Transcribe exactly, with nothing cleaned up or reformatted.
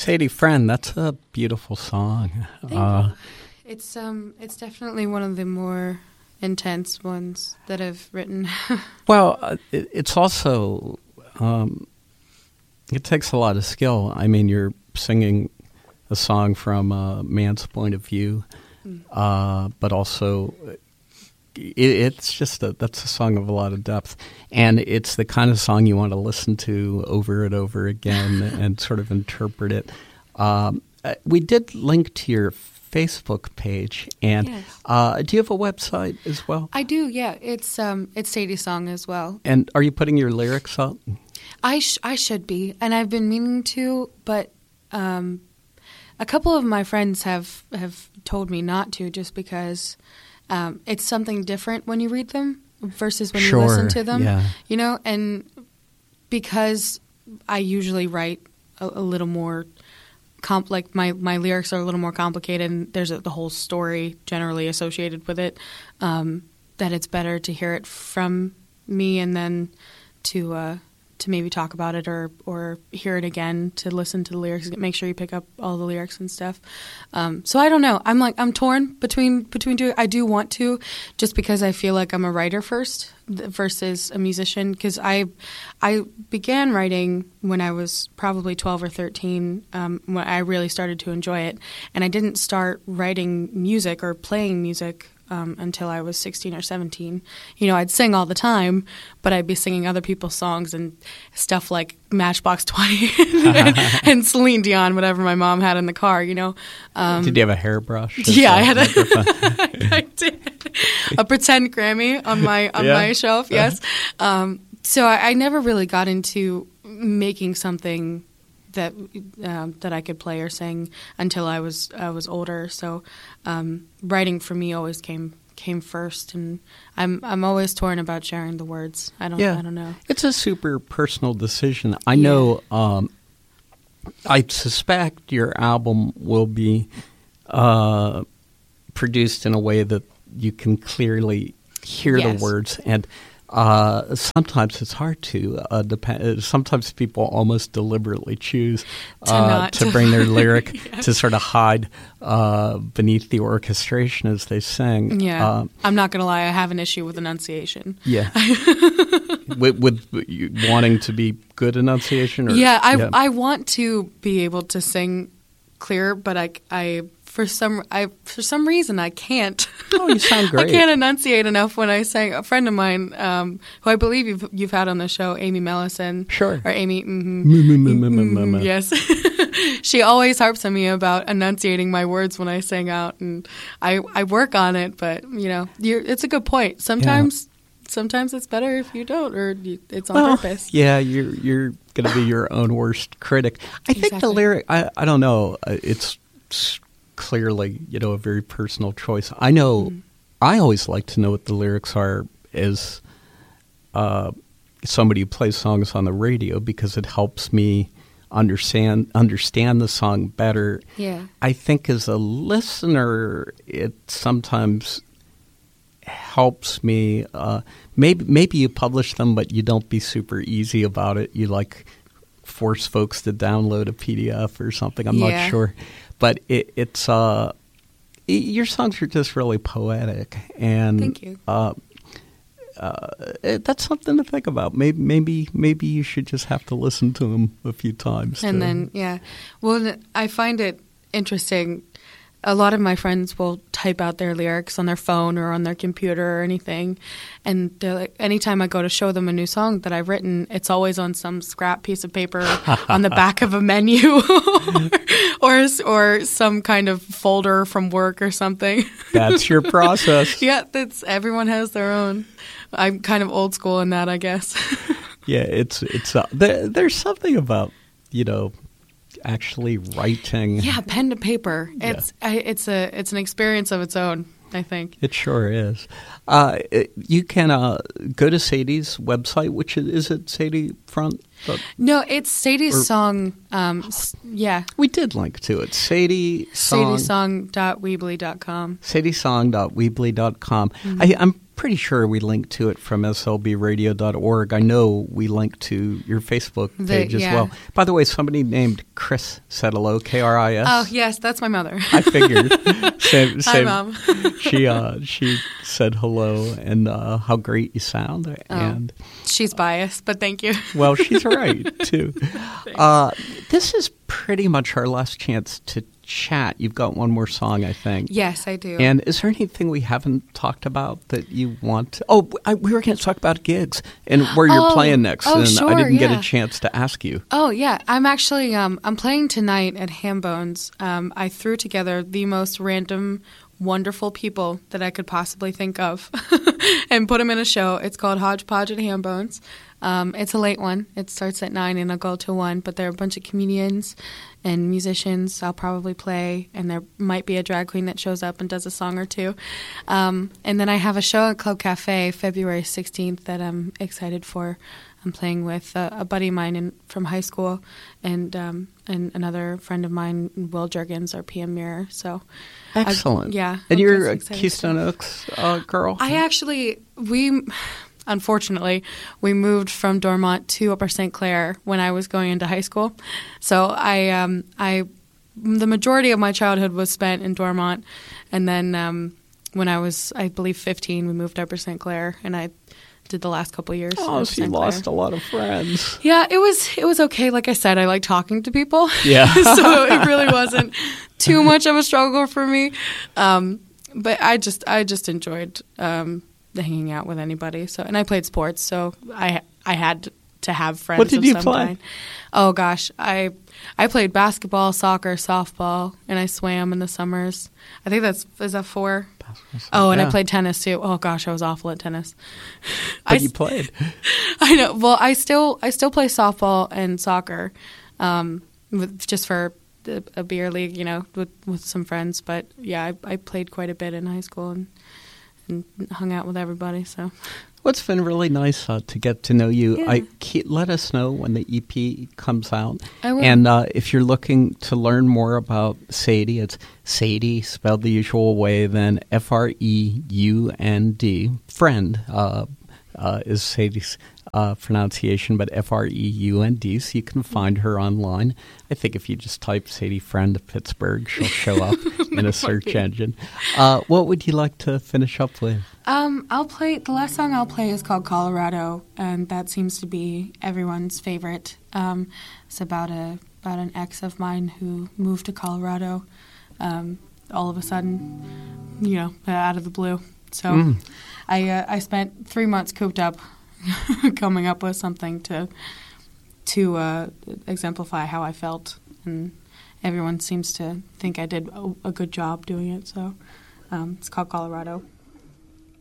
Sadie Friend, that's a beautiful song. Thank Uh, you. It's um, it's definitely one of the more intense ones that I've written. well, uh, it, it's also um, it takes a lot of skill. I mean, you're singing a song from a man's point of view, mm. uh, but also it, it's just a, that's a song of a lot of depth, and it's the kind of song you want to listen to over and over again and sort of interpret it. Um, we did link to your Facebook page, and yes. uh, do you have a website as well? I do, yeah. It's um, it's Sadie Song as well. And are you putting your lyrics up? I sh- I should be, and I've been meaning to, but um, a couple of my friends have have told me not to, just because um, it's something different when you read them versus when sure, you listen to them. Yeah. You know, and because I usually write a, a little more. Comp, like my, my lyrics are a little more complicated, and there's a, the whole story generally associated with it, um, that it's better to hear it from me and then to uh, to maybe talk about it or, or hear it again, to listen to the lyrics, make sure you pick up all the lyrics and stuff. Um, so I don't know. I'm like I'm torn between between two. I do want to, just because I feel like I'm a writer first versus a musician, because I I began writing when I was probably twelve or thirteen, um, when I really started to enjoy it, and I didn't start writing music or playing music um, until I was sixteen or seventeen. You know, I'd sing all the time, but I'd be singing other people's songs and stuff like Matchbox twenty and, and Celine Dion, whatever my mom had in the car, you know. Um, Did you have a hairbrush? Yeah, I had a I did. A pretend Grammy on my on yeah. my shelf, yes. Um, so I, I never really got into making something that um, that I could play or sing until I was I was older. So um, writing for me always came came first, and I'm I'm always torn about sharing the words. I don't yeah. I don't know. It's a super personal decision. I yeah. know. Um, I suspect your album will be uh, produced in a way that you can clearly hear yes. the words, and uh, sometimes it's hard to. Uh, depend. Sometimes people almost deliberately choose to, uh, not to to bring their lyric yes. to sort of hide uh, beneath the orchestration as they sing. Yeah, uh, I'm not going to lie. I have an issue with enunciation. Yeah, with, with you wanting to be good enunciation. Or, yeah, I yeah. I want to be able to sing clear, but I I. For some, I for some reason I can't. Oh, you sound great. I can't enunciate enough when I sing. A friend of mine, um, who I believe you've you've had on the show, Amy Mellison. Sure. Or Amy. Mm-hmm, mm-hmm, yes. She always harps on me about enunciating my words when I sing out, and I I work on it. But you know, you're, it's a good point. Sometimes. Yeah. Sometimes it's better if you don't, or you, it's on well, purpose. Yeah, you're you're going to be your own worst critic. I exactly. think the lyric. I I don't know. It's. Clearly, you know, a very personal choice. I know mm. I always like to know what the lyrics are as uh, somebody who plays songs on the radio, because it helps me understand understand the song better. Yeah. I think as a listener, it sometimes helps me. Uh, maybe maybe you publish them, but you don't be super easy about it. You like force folks to download a P D F or something. I'm yeah. not sure. But it, it's uh, it, your songs are just really poetic, and thank you. Uh, uh, it, that's something to think about. Maybe, maybe, maybe you should just have to listen to them a few times. And to, then, yeah, well, I find it interesting. A lot of my friends will type out their lyrics on their phone or on their computer or anything, and they're like, anytime I go to show them a new song that I've written, it's always on some scrap piece of paper on the back of a menu or, or or some kind of folder from work or something. That's your process. Yeah, that's everyone has their own. I'm kind of old school in that, I guess. Yeah, it's it's uh, there, there's something about, you know, actually writing. Yeah, pen to paper. It's yeah. I, it's a it's an experience of its own, I think. It sure is. Uh, it, you can uh, go to Sadie's website, which is, is it Sadie Front? No, it's Sadie's or, song. Um, yeah. We did link to it. Sadie Song. Sadie song dot weebly dot com. Sadie song dot weebly dot com. Mm-hmm. I, I'm pretty sure we linked to it from S L B radio dot org. I know we linked to your Facebook page The, as yeah. well. By the way, somebody named Chris said hello, K R I S. Oh, yes, that's my mother. I figured. Same, Hi, same. Mom. she uh, she said hello and uh, how great you sound. Oh. And She's biased, but thank you. well, she's right too. Uh, this is pretty much our last chance to chat. You've got one more song, I think. Yes, I do. And is there anything we haven't talked about that you want to? Oh, I, we were going to talk about gigs and where you're Oh, playing next. oh, and sure, I didn't get yeah. a chance to ask you. Oh yeah, I'm actually um, I'm playing tonight at Hambones. Um, I threw together the most random, wonderful people that I could possibly think of, and put them in a show. It's called Hodgepodge at Hambones. Um, it's a late one. It starts at nine and it'll go till one. But there are a bunch of comedians and musicians. I'll probably play, and there might be a drag queen that shows up and does a song or two. Um, and then I have a show at Club Cafe February sixteenth that I'm excited for. I'm playing with a, a buddy of mine in, from high school, and um, and another friend of mine, Will Jurgens, our P M Mirror. So, Excellent. I, yeah. And I'm you're just a excited Keystone to- Oaks uh, girl? I actually we. Unfortunately, we moved from Dormont to Upper Saint Clair when I was going into high school. So I, um, I, the majority of my childhood was spent in Dormont, and then um, when I was, I believe, fifteen, we moved to Upper Saint Clair, and I did the last couple of years. Oh, in so you Saint Clair. lost a lot of friends. Yeah, it was it was okay. Like I said, I like talking to people. Yeah. So it really wasn't too much of a struggle for me. Um, but I just I just enjoyed um, the hanging out with anybody. So and I played sports, so I I had to have friends. What did of you some play? kind. Oh gosh, I I played basketball, soccer, softball, and I swam in the summers. I think that's is that four. Oh, and Yeah. I played tennis too. Oh gosh, I was awful at tennis. But I, you played. I know. Well, I still I still play softball and soccer, um, with, just for a, a beer league, you know, with with some friends. But yeah, I, I played quite a bit in high school and and hung out with everybody. So Well, it's been really nice uh, to get to know you. Yeah. I keep, let us know when the E P comes out. I will. And uh, if you're looking to learn more about Sadie, it's Sadie, spelled the usual way, then F R E U N D. Friend uh, uh, is Sadie's uh, pronunciation, but F R E U N D, so you can find her online. I think if you just type Sadie Friend of Pittsburgh, she'll show up in a search engine. Uh, what would you like to finish up with? Um, I'll play, the last song I'll play is called Colorado, and that seems to be everyone's favorite. Um, it's about a about an ex of mine who moved to Colorado, um, all of a sudden, you know, out of the blue. So Mm. I uh, I spent three months cooped up, coming up with something to to uh, exemplify how I felt, and everyone seems to think I did a, a good job doing it. So um, it's called Colorado.